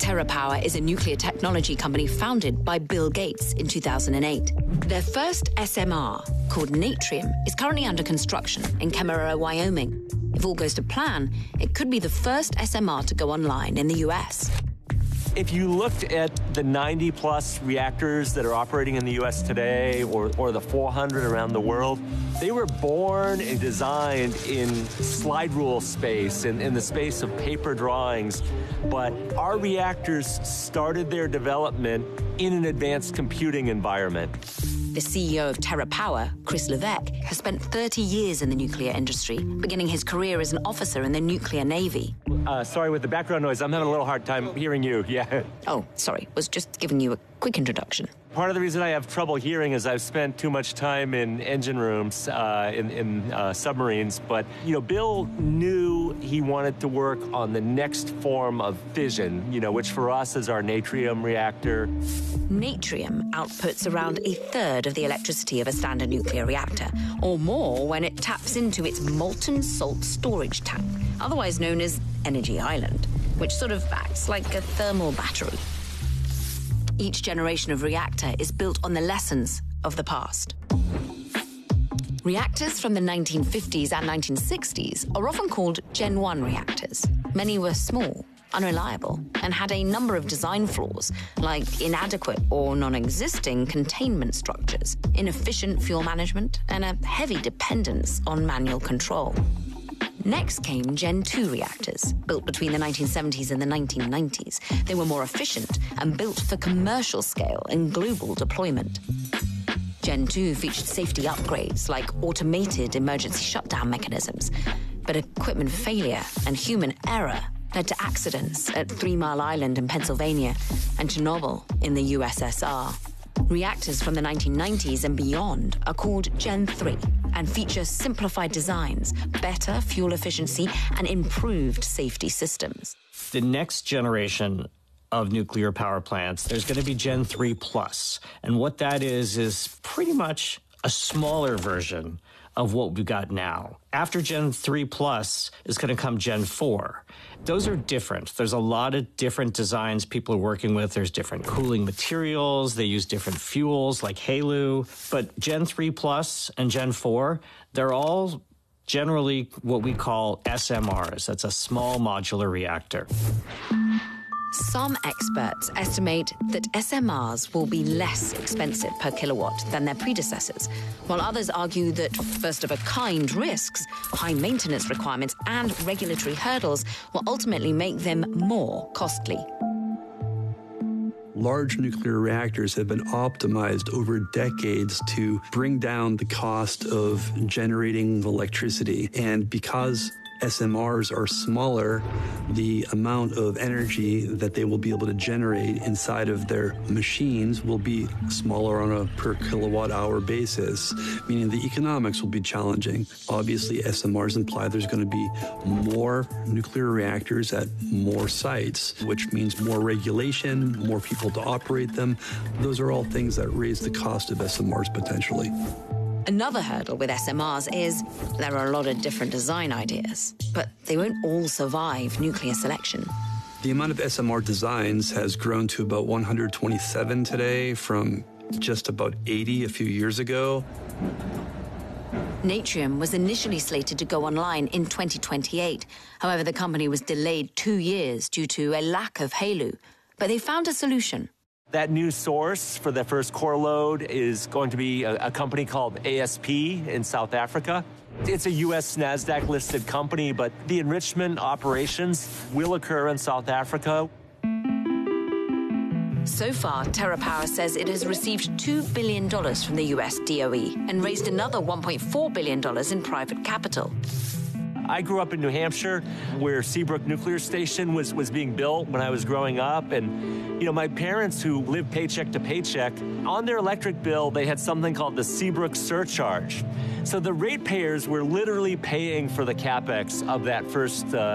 TerraPower is a nuclear technology company founded by Bill Gates in 2008. Their first SMR, called Natrium, is currently under construction in Kemmerer, Wyoming. If all goes to plan, it could be the first SMR to go online in the US. If you looked at the 90-plus reactors that are operating in the U.S. today, or the 400 around the world, they were born and designed in slide rule space, in the space of paper drawings. But our reactors started their development in an advanced computing environment. The CEO of TerraPower, Chris Levesque, has spent 30 years in the nuclear industry, beginning his career as an officer in the nuclear navy. Sorry, with the background noise, I'm having a little hard time hearing you, yeah. Oh, sorry, was just giving you a quick introduction. Part of the reason I have trouble hearing is I've spent too much time in engine rooms, in submarines. But, Bill knew he wanted to work on the next form of fission, which for us is our Natrium reactor. Natrium outputs around a third of the electricity of a standard nuclear reactor, or more when it taps into its molten salt storage tank, otherwise known as Energy Island, which sort of acts like a thermal battery. Each generation of reactor is built on the lessons of the past. Reactors from the 1950s and 1960s are often called Gen 1 reactors. Many were small, unreliable, and had a number of design flaws, like inadequate or non-existing containment structures, inefficient fuel management, and a heavy dependence on manual control. Next came Gen 2 reactors, built between the 1970s and the 1990s. They were more efficient and built for commercial scale and global deployment. Gen 2 featured safety upgrades like automated emergency shutdown mechanisms, but equipment failure and human error led to accidents at 3 Mile Island in Pennsylvania and Chernobyl in the USSR. Reactors from the 1990s and beyond are called Gen 3 and feature simplified designs, better fuel efficiency, and improved safety systems. The next generation of nuclear power plants, there's going to be Gen 3 Plus. And what that is pretty much a smaller version of what we've got now. After Gen 3 Plus is going to come Gen 4. Those are different. There's a lot of different designs people are working with. There's different cooling materials. They use different fuels like HALEU. But Gen 3 Plus and Gen 4, they're all generally what we call SMRs. That's a small modular reactor. Some experts estimate that SMRs will be less expensive per kilowatt than their predecessors, while others argue that first-of-a-kind risks, high maintenance requirements, and regulatory hurdles will ultimately make them more costly. Large nuclear reactors have been optimized over decades to bring down the cost of generating electricity, and because SMRs are smaller, the amount of energy that they will be able to generate inside of their machines will be smaller on a per kilowatt hour basis, meaning the economics will be challenging. Obviously, SMRs imply there's going to be more nuclear reactors at more sites, which means more regulation, more people to operate them. Those are all things that raise the cost of SMRs potentially. Another hurdle with SMRs is there are a lot of different design ideas, but they won't all survive nuclear selection. The amount of SMR designs has grown to about 127 today from just about 80 a few years ago. Natrium was initially slated to go online in 2028. However, the company was delayed 2 years due to a lack of HALEU, but they found a solution. That new source for the first core load is going to be a company called ASP in South Africa. It's a U.S. NASDAQ-listed company, but the enrichment operations will occur in South Africa. So far, TerraPower says it has received $2 billion from the U.S. DOE and raised another $1.4 billion in private capital. I grew up in New Hampshire, where Seabrook Nuclear Station was being built when I was growing up. And, my parents, who lived paycheck to paycheck, on their electric bill, they had something called the Seabrook surcharge. So the ratepayers were literally paying for the CapEx of that first